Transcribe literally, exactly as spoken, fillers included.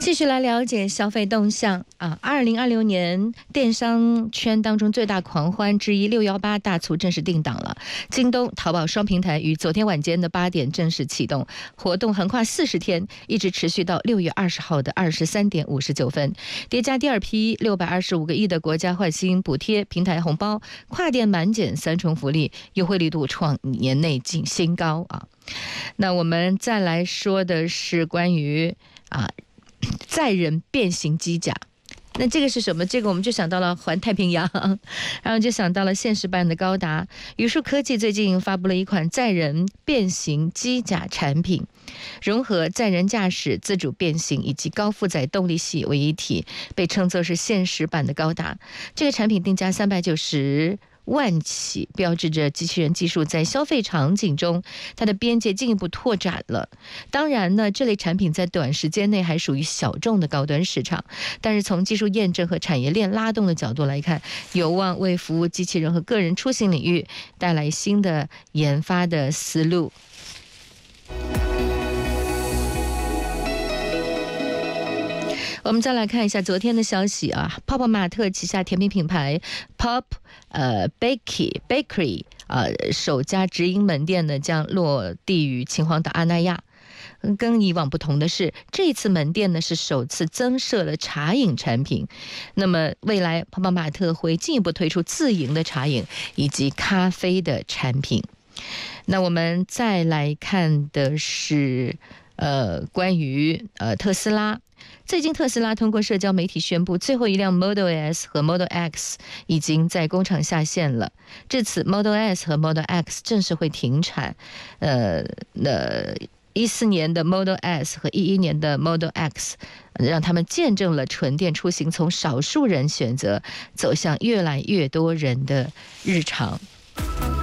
继续来了解消费动向啊！二零二六年电商圈当中最大狂欢之一六幺八大促正式定档了。京东、淘宝双平台于昨天晚间的八点正式启动活动，横跨四十天，一直持续到六月二十号的二十三点五十九分。叠加第二批六百二十五个亿的国家换新补贴、平台红包、跨店满减三重福利，优惠力度创年内新新高啊！那我们再来说的是关于啊。载人变形机甲，那这个是什么？这个我们就想到了环太平洋，然后就想到了现实版的高达。宇树科技最近发布了一款载人变形机甲产品，融合载人驾驶、自主变形以及高负载动力系为一体，被称作是现实版的高达。这个产品定价三百九十万起，标志着机器人技术在消费场景中它的边界进一步拓展了。当然呢，这类产品在短时间内还属于小众的高端市场，但是从技术验证和产业链拉动的角度来看，有望为服务机器人和个人出行领域带来新的研发的思路。我们再来看一下昨天的消息啊，泡泡玛特旗下甜品品牌 Pop 呃 Bakery Bakery 呃首家直营门店呢将落地于秦皇岛阿那亚。跟以往不同的是，这一次门店呢是首次增设了茶饮产品。那么未来泡泡玛特会进一步推出自营的茶饮以及咖啡的产品。那我们再来看的是呃关于呃特斯拉。最近特斯拉通过社交媒体宣布，最后一辆 Model S 和 Model X 已经在工厂下线了。至此 Model S 和 Model X 正式会停产。呃，那一四年的 Model S 和一一年的 Model X 让他们见证了纯电出行从少数人选择走向越来越多人的日常。